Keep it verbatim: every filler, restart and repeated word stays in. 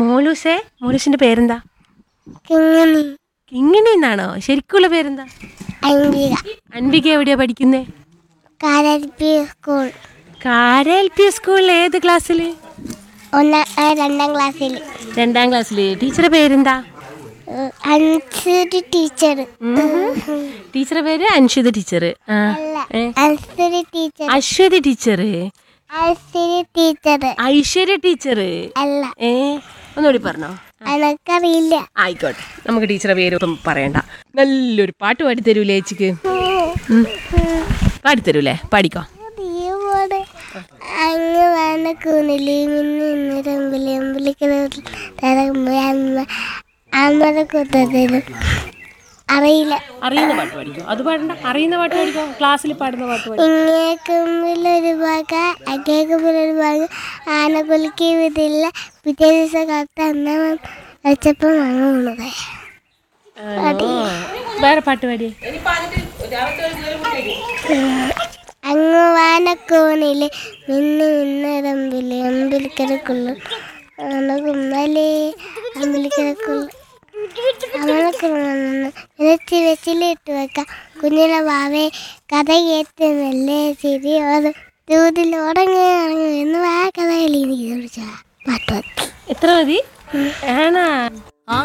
മോലൂസേ, മോലൂസിന്റെ പേരെന്താ? കിങ്ങിണി. കിങ്ങിണി എന്നാണോ? ശരിക്കുള്ള പേരെന്താ? അൻവിക. അൻവിക എവിടെയാ പഠിക്കുന്നേ? കാരൽപി സ്കൂൾ. കാര എൽ പി സ്കൂളിൽ ഏത് ക്ലാസ്സിൽ? ഒന്നാം ആ, രണ്ടാം ക്ലാസ്സിൽ. രണ്ടാം ക്ലാസ്സിൽ. ടീച്ചറുടെ പേരെന്താ? അൻസുരി ടീച്ചർ. ടീച്ചറുടെ പേര് അൻഷിത ടീച്ചർ. ആ അല്ല, ഏ? Ansuri teacher. Aswathy teacher. Ansuri teacher. Aishwarya teacher. അല്ല, ഏ ഒന്നുകൂടി പറഞ്ഞോ. എനക്കറിയില്ല. ആയിക്കോട്ടെ, നമുക്ക് ടീച്ചറെ പേര് ഒന്നും പറയണ്ട. നല്ലൊരു പാട്ട് പാടിത്തരൂലേ ചേച്ചിക്ക്? പാടിത്തരൂലേ? പാടിക്കോ. അങ്ങ് വേണ്ട കൂന്നില് മിന്നി ഇന്നിരമ്പില് അമ്പലിക്കുന്ന അമ്മ കുത്തരും. അറിയില്ല. അറിയുന്ന പാട്ട് പാടിക്കോ. അത് പാടണ്ട, അറിയുന്ന പാട്ട് പാടിക്കോ. ക്ലാസ്സിൽ പാടുന്ന പാട്ട് പാടി. ഇങ്ങേക്കുമ്പിലൊരു ഭാഗ അകേക്കുമ്പിലൊരു ഭാഗം ആന കുലുക്കി വിതില്ല പിറ്റേ ദിവസം കാലത്ത് അന്ന വെച്ചപ്പം അങ്ങ് വീണത്. വേറെ പാട്ട് പാടിയേ. അങ്ങ് വാനക്കൂണില് മിന്നി മിന്നരമ്പില് അമ്പലിക്കരക്കുള്ളു കുമ്മലേ അമ്പലിക്കരക്കുള്ളു അമ്മക്കുള്ളു വെച്ചിലിട്ട് വെക്കാം കുഞ്ഞിലെ വാവേ കഥ കേട്ട് മെല്ലെ ശരിയോത് ദൂതിൽ ഉറങ്ങി ഉറങ്ങി എന്ന് ആ കഥ കളി പാട്ട്. എത്ര മതി? ആണാ?